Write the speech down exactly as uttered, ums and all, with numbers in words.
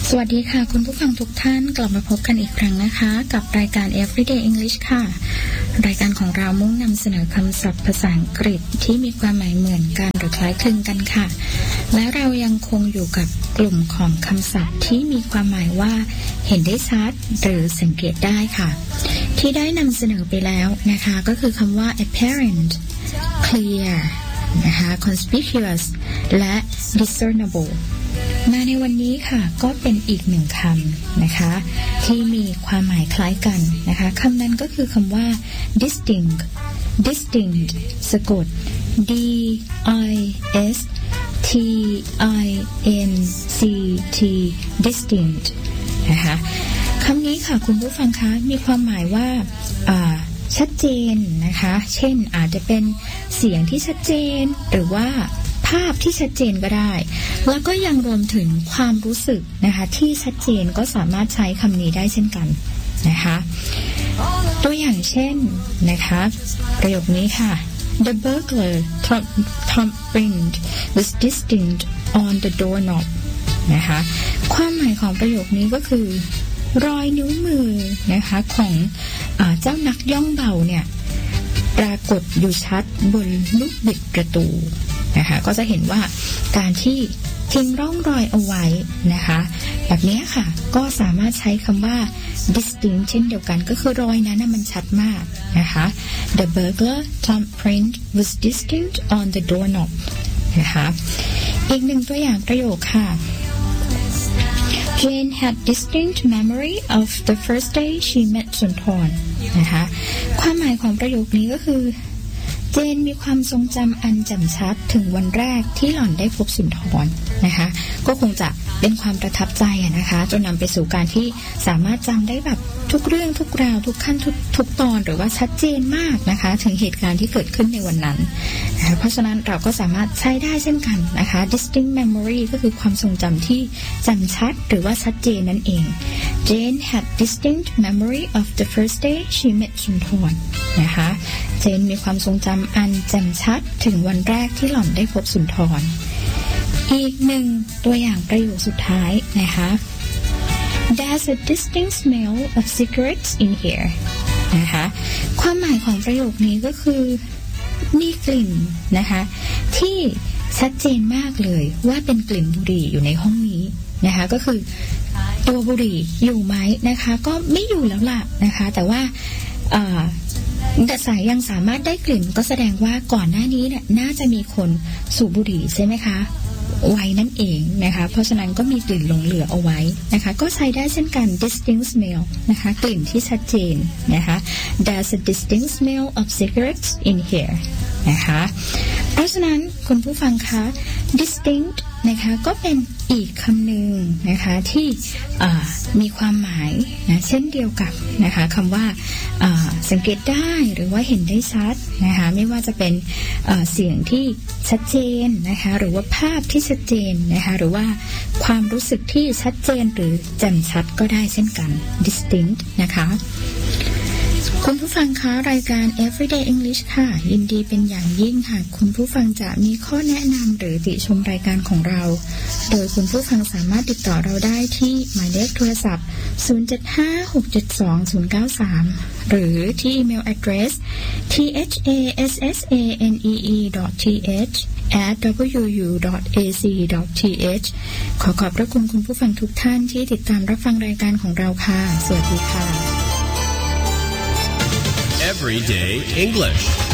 สวัสดีค่ะคุณผู้ฟังทุกท่านกลับมาพบกันอีกครั้งนะคะกับรายการ Everyday English ค่ะรายการของเรามุ่งนำเสนอคำศัพท์ภาษาอังกฤษที่มีความหมายเหมือนกันหรือคล้ายคลึงกันค่ะและเรายังคงอยู่กับกลุ่มของคำศัพท์ที่มีความหมายว่าเห็นได้ชัดหรือสังเกตได้ค่ะที่ได้นำเสนอไปแล้วนะคะก็คือคำว่า apparent clear นะคะ conspicuous และ discernibleมาในวันนี้ค่ะก็เป็นอีกหนึ่งคำนะคะที่มีความหมายคล้ายกันนะคะคำนั้นก็คือคำว่า distinct distinct สะกด d i s t i n c t distinct นะคะคำนี้ค่ะคุณผู้ฟังคะมีความหมายว่าอ่าชัดเจนนะคะเช่นอาจจะเป็นเสียงที่ชัดเจนหรือว่าภาพที่ชัดเจนก็ได้แล้วก็ยังรวมถึงความรู้สึกนะคะที่ชัดเจนก็สามารถใช้คำนี้ได้เช่นกันนะคะตัวอย่างเช่นนะคะประโยคนี้ค่ะ The burglar thumbprint was distinct on the doorknob นะคะความหมายของประโยคนี้ก็คือรอยนิ้วมือนะคะของอ่าเจ้านักย่องเบาเนี่ยปรากฏอยู่ชัดบนลูกบิดประตูนะคะก็จะเห็นว่าการที่ทิ้งร่องรอยเอาไว้นะคะแบบนี้ค่ะก็สามารถใช้คำว่า distinct เช่นเดียวกันก็คือรอยนั้นมันชัดมากนะคะ The burglar thumbprint was distinct on the doorknob นะคะอีกหนึ่งตัวอย่างประโยคค่ะ Jane had distinct memory of the first day she met สุนทรนะคะความหมายของประโยคนี้ก็คือเจนมีความทรงจำอันแจ่มชัดถึงวันแรกที่หล่อนได้พบสุนทรนะคะก็คงจะเป็นความประทับใจนะคะจนนำไปสู่การที่สามารถจำได้แบบทุกเรื่องทุกราวทุกขั้นทุกทุกตอนหรือว่าชัดเจนมากนะคะถึงเหตุการณ์ที่เกิดขึ้นในวันนั้นนะคะเพราะฉะนั้นเราก็สามารถใช้ได้เช่นกันนะคะ distinct memory ก็คือความทรงจำที่จำชัดหรือว่าชัดเจนนั่นเอง Jane had distinct memory of the first day she met สุนทรนะคะเจนมีความทรงจำอันแจ่มชัดถึงวันแรกที่หล่อนได้พบสุนทรอีกหนึ่งตัวอย่างประโยคสุดท้ายนะคะ There's a distinct smell of cigarettes in here นะคะความหมายของประโยคนี้ก็คือมีกลิ่นนะคะที่ชัดเจนมากเลยว่าเป็นกลิ่นบุหรี่อยู่ในห้องนี้นะคะก็คือตัวบุหรี่อยู่ไหมนะคะก็ไม่อยู่แล้วล่ะนะคะแต่ว่าแต่สายยังสามารถได้กลิ่นก็แสดงว่าก่อนหน้านี้เนี่ยน่าจะมีคนสูบบุหรี่ใช่ไหมคะไว้นั่นเองนะคะเพราะฉะนั้นก็มีกลิ่นหลงเหลือเอาไว้นะคะก็ใช้ได้เช่นกัน distinct smell นะคะกลิ่นที่ชัดเจนนะคะ There's a distinct smell of cigarettes in here นะคะเพราะฉะนั้นคุณผู้ฟังคะ distinct นะคะก็เป็นอีกคำหนึ่งนะคะที่มีความหมายนะเช่นเดียวกับนะคะคำว่าสังเกตได้หรือว่าเห็นได้ชัดนะคะไม่ว่าจะเป็นเสียงที่ชัดเจนนะคะหรือว่าภาพที่ชัดเจนนะคะหรือว่าความรู้สึกที่ชัดเจนหรือแจ่มชัดก็ได้เช่นกัน distinct นะคะคุณผู้ฟังคะรายการ Everyday English ค่ะยินดีเป็นอย่างยิ่งค่ะคุณผู้ฟังจะมีข้อแนะนำหรือติชมรายการของเราโดยคุณผู้ฟังสามารถติดต่อเราได้ที่หมายเลขโทรศัพท์ศูนย์ เจ็ด ห้า หก เจ็ด สอง ศูนย์ เก้า สามหรือที่อีเมล address thassanee.th at wu.ac.th ขอขอบพระคุณคุณผู้ฟังทุกท่านที่ติดตามรับฟังรายการของเราค่ะสวัสดีค่ะ Everyday English